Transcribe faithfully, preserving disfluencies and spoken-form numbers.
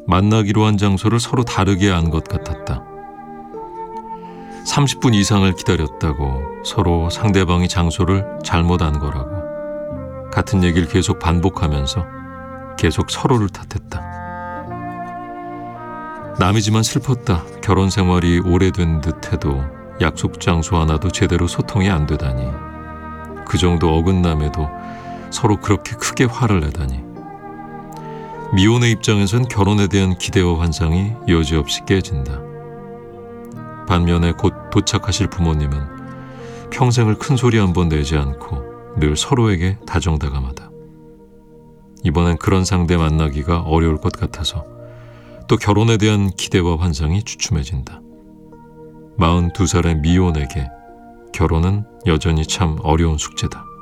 만나기로 한 장소를 서로 다르게 안 것 같았다. 삼십 분 이상을 기다렸다고 서로 상대방이 장소를 잘못 안 거라고 같은 얘기를 계속 반복하면서 계속 서로를 탓했다. 남이지만 슬펐다. 결혼 생활이 오래된 듯해도 약속 장소 하나도 제대로 소통이 안 되다니. 그 정도 어긋남에도 서로 그렇게 크게 화를 내다니. 미혼의 입장에선 결혼에 대한 기대와 환상이 여지없이 깨진다. 반면에 곧 도착하실 부모님은 평생을 큰 소리 한 번 내지 않고 늘 서로에게 다정다감하다. 이번엔 그런 상대 만나기가 어려울 것 같아서 또 결혼에 대한 기대와 환상이 주춤해진다. 마흔두 살의 미혼에게 결혼은 여전히 참 어려운 숙제다.